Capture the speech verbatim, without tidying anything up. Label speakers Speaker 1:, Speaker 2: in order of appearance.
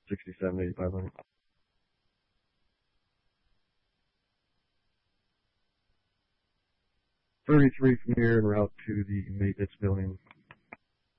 Speaker 1: sixty-seven, eighty-five hundred. thirty-three from here en route to the maintenance building.